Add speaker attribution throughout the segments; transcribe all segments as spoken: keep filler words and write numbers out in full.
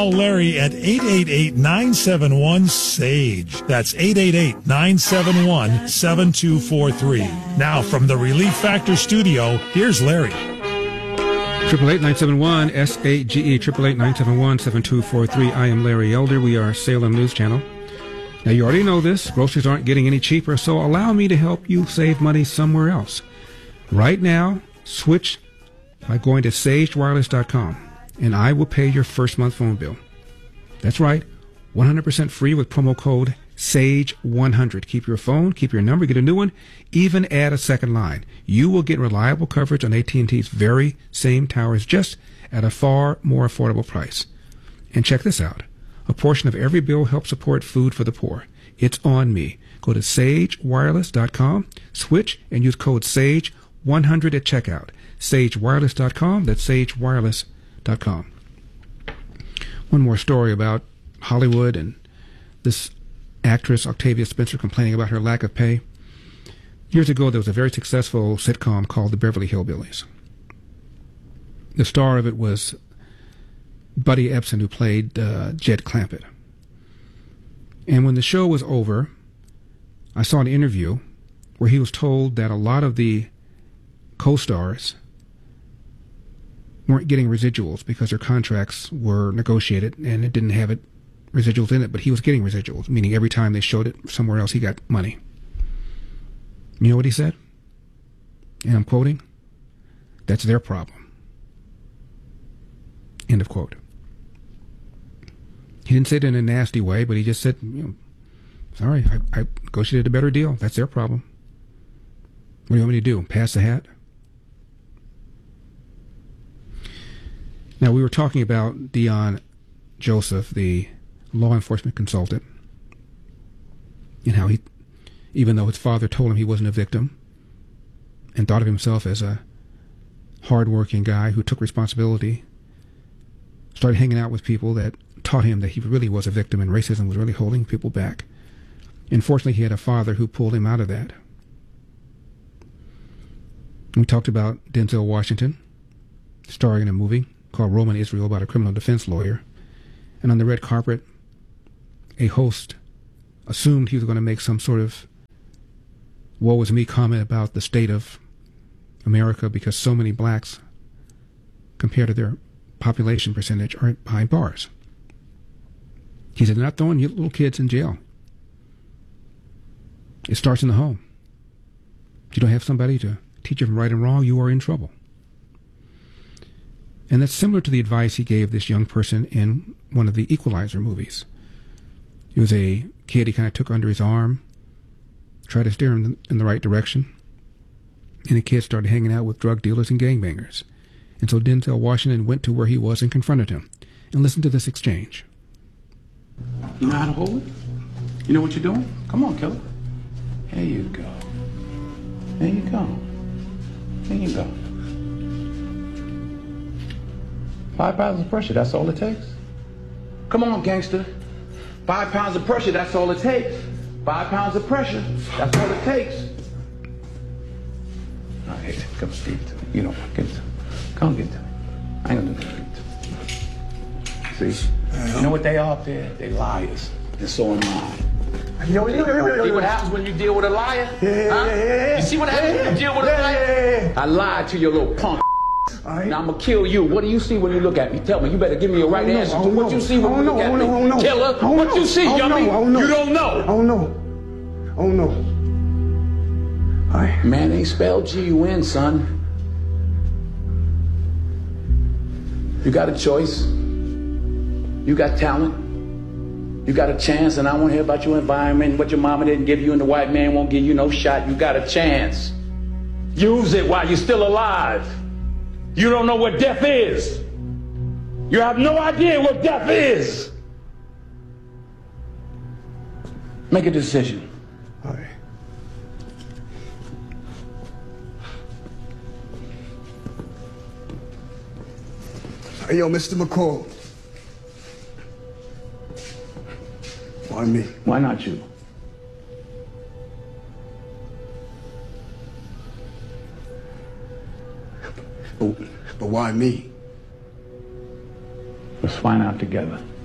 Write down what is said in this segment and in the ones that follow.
Speaker 1: Call Larry at eight eight eight, nine seven one, S A G E. That's eight eight eight, nine seven one, seven two four three. Now from the Relief Factor studio, here's Larry.
Speaker 2: Triple eight nine seven one S A G E, triple eight nine seven one seven two four three. I am Larry Elder. We are Salem News Channel. Now you already know this. Groceries aren't getting any cheaper, so allow me to help you save money somewhere else. Right now, switch by going to sage wireless dot com, and I will pay your first month phone bill. That's right, one hundred percent free with promo code SAGE one hundred. Keep your phone, keep your number, get a new one, even add a second line. You will get reliable coverage on A T and T's very same towers, just at a far more affordable price. And check this out. A portion of every bill helps support food for the poor. It's on me. Go to sage wireless dot com, switch, and use code SAGE one hundred at checkout. sage wireless dot com, that's sage wireless dot com. One more story about Hollywood and this actress Octavia Spencer complaining about her lack of pay. Years ago, there was a very successful sitcom called The Beverly Hillbillies. The star of it was Buddy Ebsen, who played uh, Jed Clampett. And when the show was over, I saw an interview where he was told that a lot of the co-stars weren't getting residuals because their contracts were negotiated and it didn't have it residuals in it, but he was getting residuals, meaning every time they showed it somewhere else, he got money. You know what he said? And I'm quoting, "That's their problem." End of quote. He didn't say it in a nasty way, but he just said, you know, sorry, I, I negotiated a better deal. That's their problem. What do you want me to do? Pass the hat? Now, we were talking about Dion Joseph, the law enforcement consultant, and how he, even though his father told him he wasn't a victim and thought of himself as a hardworking guy who took responsibility, started hanging out with people that taught him that he really was a victim and racism was really holding people back. Unfortunately, he had a father who pulled him out of that. We talked about Denzel Washington starring in a movie called Roman Israel about a criminal defense lawyer. And on the red carpet, a host assumed he was going to make some sort of woe is me comment about the state of America because so many blacks, compared to their population percentage, are behind bars. He said, they're not throwing little kids in jail. It starts in the home. If you don't have somebody to teach you from right and wrong, you are in trouble. And that's similar to the advice he gave this young person in one of the Equalizer movies. He was a kid he kind of took under his arm, tried to steer him in the right direction, and the kid started hanging out with drug dealers and gangbangers. And so Denzel Washington went to where he was and confronted him. And listen to this exchange.
Speaker 3: You know how to hold it? You know what you're doing? Come on, killer. There you go. There you go. There you go. Five pounds of pressure, that's all it takes. Come on, gangster. Five pounds of pressure, that's all it takes. Five pounds of pressure, that's all it takes. All right, here, come give it to me. You know what, give it to me. Come get it to me. I ain't gonna do that. See? You know what they are up there? They liars. And so am I.
Speaker 4: Yo, yo, yo, yo, yo,
Speaker 3: See what happens when you deal with a liar?
Speaker 4: Yeah, yeah,
Speaker 3: huh?
Speaker 4: yeah, yeah, yeah.
Speaker 3: You see what happens
Speaker 4: yeah,
Speaker 3: when you deal with
Speaker 4: yeah,
Speaker 3: a liar?
Speaker 4: Yeah, yeah, yeah.
Speaker 3: I lied to your little punk.
Speaker 4: Right.
Speaker 3: Now I'm gonna kill you. What do you see when you look at me? Tell me. You better give me a right
Speaker 4: know,
Speaker 3: answer to what
Speaker 4: know.
Speaker 3: you see when you look at me.
Speaker 4: Know, know.
Speaker 3: Killer, what
Speaker 4: know.
Speaker 3: you see,
Speaker 4: I don't
Speaker 3: yummy?
Speaker 4: know, I don't know.
Speaker 3: You don't know.
Speaker 4: I don't know. I don't know. All right.
Speaker 3: Man ain't spelled G U N, son. You got a choice. You got talent. You got a chance, and I want to hear about your environment, what your mama didn't give you, and the white man won't give you no shot. You got a chance. Use it while you're still alive. You don't know what death is. You have no idea what death is. Make a decision.
Speaker 4: All right. Hey, yo, Mister McCall. Why me?
Speaker 3: Why not you?
Speaker 4: But, but why me?
Speaker 3: Let's find out together.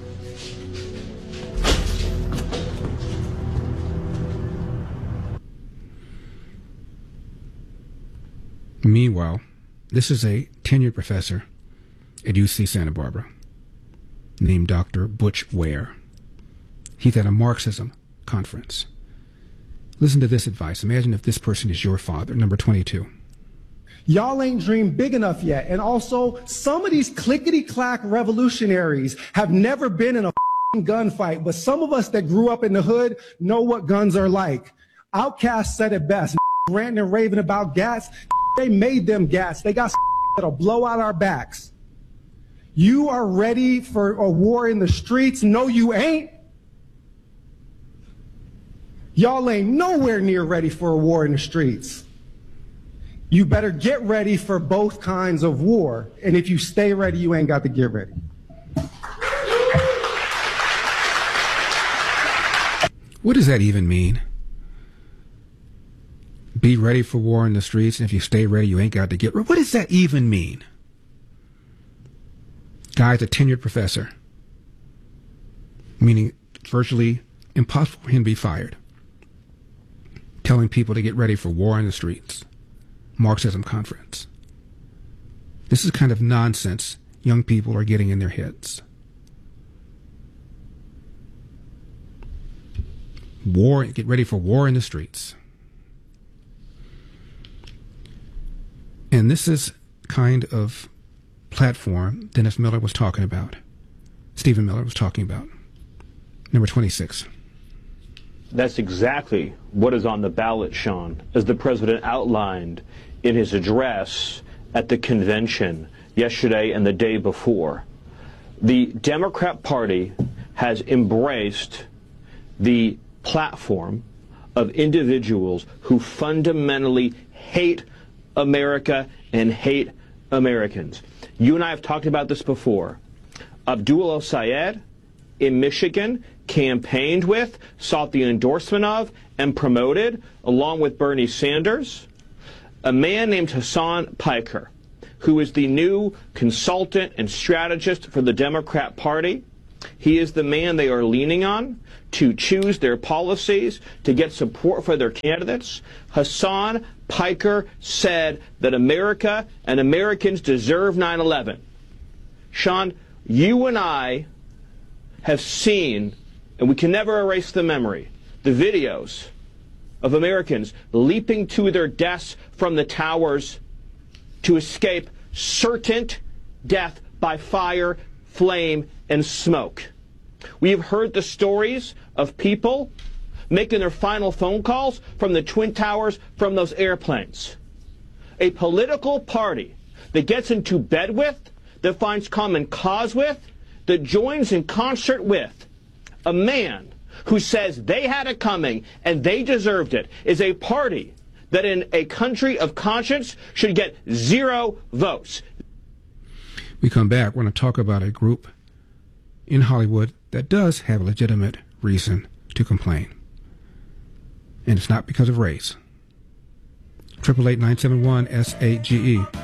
Speaker 2: Meanwhile, this is a tenured professor at U C Santa Barbara named Doctor Butch Ware. He's at a Marxism conference. Listen to this advice. Imagine if this person is your father, number twenty-two.
Speaker 4: Y'all ain't dreamed big enough yet. And also, some of these clickety-clack revolutionaries have never been in a gunfight, but some of us that grew up in the hood know what guns are like. Outkast said it best. Ranting and raving about gats. They made them gats. They got that'll blow out our backs. You are ready for a war in the streets? No, you ain't. Y'all ain't nowhere near ready for a war in the streets. You better get ready for both kinds of war. And if you stay ready, you ain't got to get ready.
Speaker 2: What does that even mean? Be ready for war in the streets, and if you stay ready, you ain't got to get ready. What does that even mean? Guy's a tenured professor, meaning virtually impossible for him to be fired, telling people to get ready for war in the streets. Marxism conference. This is kind of nonsense young people are getting in their heads. War, get ready for war in the streets. And this is kind of platform Dennis Miller was talking about, Stephen Miller was talking about. Number twenty-six.
Speaker 5: That's exactly what is on the ballot, Sean, as the president outlined in his address at the convention yesterday and the day before. The Democrat Party has embraced the platform of individuals who fundamentally hate America and hate Americans. You and I have talked about this before. Abdul El-Sayed in Michigan campaigned with, sought the endorsement of, and promoted, along with Bernie Sanders, a man named Hassan Piker, who is the new consultant and strategist for the Democrat Party. He is the man they are leaning on to choose their policies, to get support for their candidates. Hassan Piker said that America and Americans deserve nine eleven. Sean, you and I have seen, and we can never erase the memory, the videos of Americans leaping to their deaths from the towers to escape certain death by fire, flame, and smoke. We have heard the stories of people making their final phone calls from the Twin Towers from those airplanes. A political party that gets into bed with, that finds common cause with, that joins in concert with a man who says they had it coming and they deserved it, is a party that in a country of conscience should get zero votes.
Speaker 2: We come back, we're going to talk about a group in Hollywood that does have a legitimate reason to complain. And it's not because of race. triple eight nine seven one S A G E.